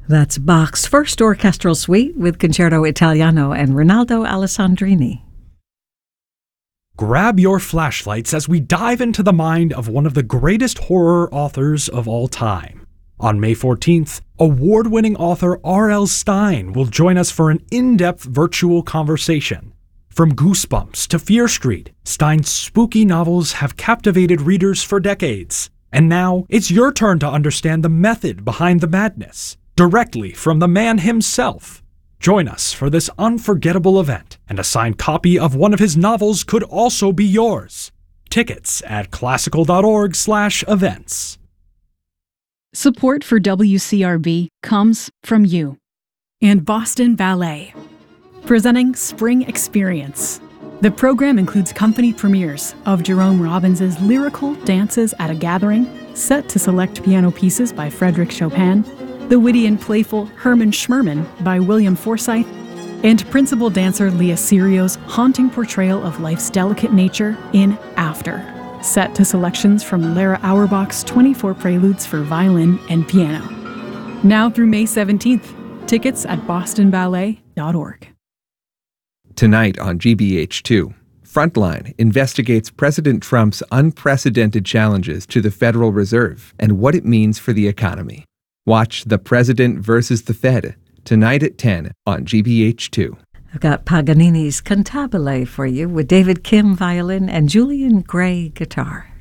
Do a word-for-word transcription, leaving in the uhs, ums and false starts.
That's Bach's first orchestral suite with Concerto Italiano and Rinaldo Alessandrini. Grab your flashlights as we dive into the mind of one of the greatest horror authors of all time. On May fourteenth, award-winning author R L. Stine will join us for an in-depth virtual conversation. From Goosebumps to Fear Street, Stine's spooky novels have captivated readers for decades. And now, it's your turn to understand the method behind the madness, directly from the man himself. Join us for this unforgettable event, and a signed copy of one of his novels could also be yours. Tickets at classical.org slash events. Support for W C R B comes from you and Boston Ballet, presenting Spring Experience. The program includes company premieres of Jerome Robbins' lyrical Dances at a Gathering, set to select piano pieces by Frédéric Chopin, the witty and playful Herman Schmerman by William Forsythe, and principal dancer Leah Serio's haunting portrayal of life's delicate nature in After, set to selections from Lara Auerbach's twenty-four Preludes for violin and piano. Now through May seventeenth, tickets at boston ballet dot org. Tonight on G B H two, Frontline investigates President Trump's unprecedented challenges to the Federal Reserve and what it means for the economy. Watch The President versus the Fed tonight at ten on G B H two. I've got Paganini's Cantabile for you with David Kim violin and Julian Gray guitar.